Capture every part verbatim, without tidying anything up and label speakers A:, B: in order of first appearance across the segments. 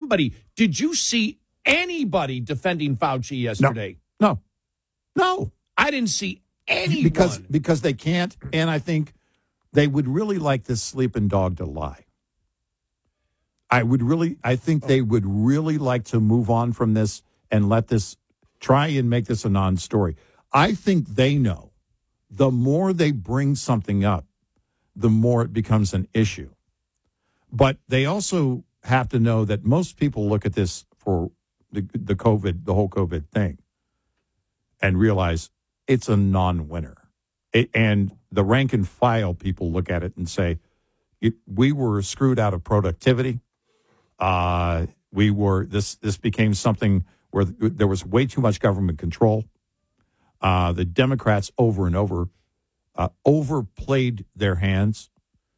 A: somebody. Did you see anybody defending Fauci yesterday?
B: No. No.
A: I didn't see anyone.
B: Because, because they can't, and I think they would really like this sleeping dog to lie. I would really, I think they would really like to move on from this and let this, try and make this a non-story. I think they know the more they bring something up, the more it becomes an issue. But they also have to know that most people look at this for the, the COVID, the whole COVID thing, and realize it's a non-winner. It, and the rank and file people look at it and say, it, we were screwed out of productivity. Uh, we were, this, this became something where there was way too much government control. Uh, the Democrats over and over uh, overplayed their hands.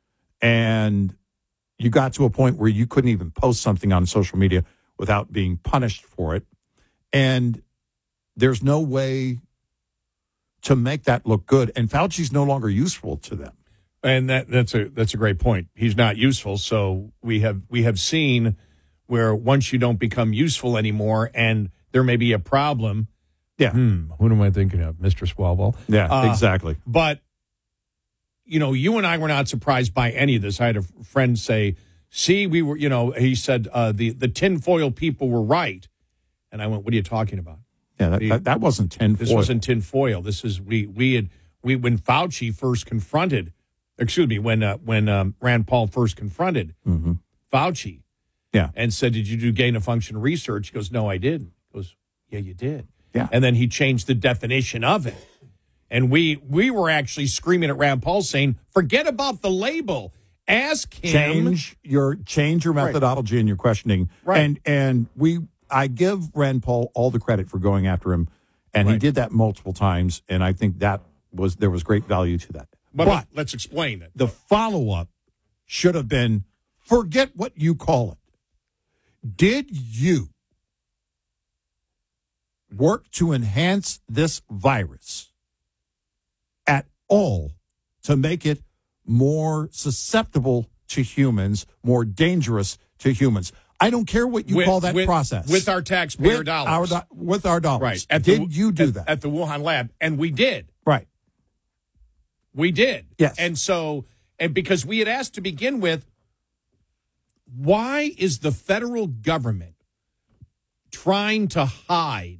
B: And you got to a point where you couldn't even post something on social media without being punished for it. And there's no way to make that look good. And Fauci's no longer useful to them.
A: And that, that's a that's a great point. He's not useful. So we have we have seen where once you don't become useful anymore and there may be a problem.
B: Yeah.
A: Hmm, who am I thinking of? Mister Swalwell.
B: Yeah,
A: uh,
B: exactly.
A: But, you know, you and I were not surprised by any of this. I had a friend say, see, we were, you know, he said uh, the, the tinfoil people were right. And I went, what are you talking about?
B: Yeah, that,
A: the,
B: that, that wasn't tinfoil.
A: This wasn't tinfoil. This is, we, we had, we, when Fauci first confronted, excuse me, when, uh, when um, Rand Paul first confronted
B: mm-hmm.
A: Fauci.
B: Yeah.
A: And said, did you do gain of function research? He goes, no, I didn't. He goes, yeah, you did.
B: Yeah.
A: And then he changed the definition of it. And we we were actually screaming at Rand Paul saying, forget about the label. Ask him.
B: Change your change your methodology right. and your questioning.
A: Right.
B: And and we I give Rand Paul all the credit for going after him. And right. he did that multiple times. And I think that was there was great value to that.
A: But, but let's explain it.
B: The follow-up should have been, forget what you call it. Did you work to enhance this virus at all to make it more susceptible to humans, more dangerous to humans? I don't care what you
A: with,
B: call that
A: with,
B: process.
A: With our taxpayer
B: with
A: dollars.
B: Our, with our dollars.
A: Right. At
B: did
A: the,
B: you do
A: at,
B: that?
A: At the Wuhan lab. And we did.
B: Right.
A: We did.
B: Yes.
A: And so, and because we had asked to begin with, why is the federal government trying to hide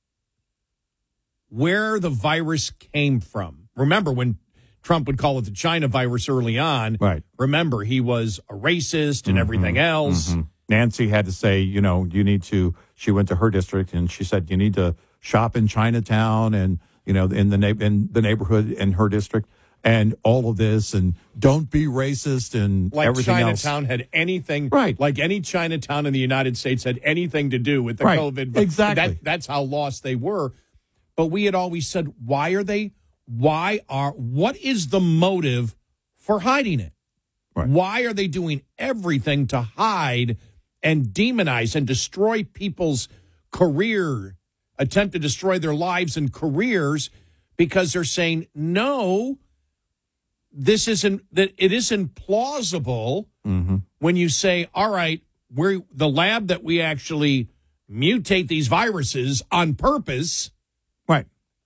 A: where the virus came from? Remember when Trump would call it the China virus early on?
B: Right.
A: Remember, he was a racist and
B: mm-hmm.
A: everything else.
B: Mm-hmm. Nancy had to say, you know, you need to, she went to her district and she said, you need to shop in Chinatown and, you know, in the, na- in the neighborhood in her district. And all of this, and don't be racist, and
A: like
B: everything
A: Chinatown
B: else.
A: had anything,
B: right?
A: Like any Chinatown in the United States had anything to do with the
B: right.
A: COVID.
B: Exactly.
A: That, that's how lost they were. But we had always said, why are they? Why are? What is the motive for hiding it?
B: Right.
A: Why are they doing everything to hide and demonize and destroy people's career, attempt to destroy their lives and careers, because they're saying no. This isn't that it isn't plausible
B: mm-hmm.
A: when you say, all right, we're the lab that we actually mutate these viruses on purpose.
B: Right.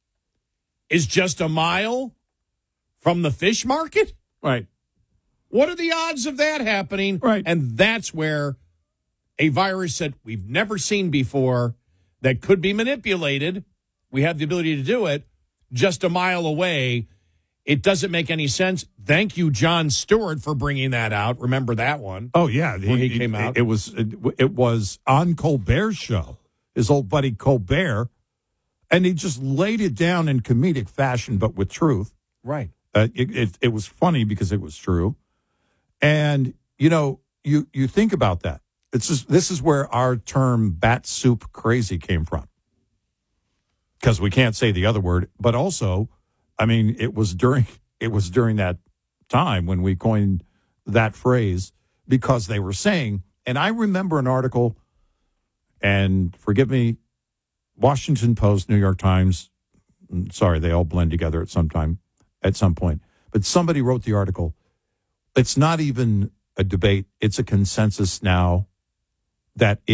A: Is just a mile from the fish market.
B: Right.
A: What are the odds of that happening?
B: Right.
A: And that's where a virus that we've never seen before that could be manipulated. We have the ability to do it just a mile away. It doesn't make any sense. Thank you, Jon Stewart, for bringing that out. Remember that one?
B: Oh, yeah.
A: When he,
B: he
A: came
B: it,
A: out.
B: It was, it, it was on Colbert's show, his old buddy Colbert, and he just laid it down in comedic fashion, but with truth.
A: Right.
B: Uh, it, it, it was funny because it was true. And, you know, you, you think about that. It's just, this is where our term bat soup crazy came from. Because we can't say the other word, but also... I mean, it was during it was during that time when we coined that phrase because they were saying, and I remember an article, and forgive me, Washington Post, New York Times, sorry, they all blend together at some time, at some point, but somebody wrote the article. It's not even a debate. It's a consensus now that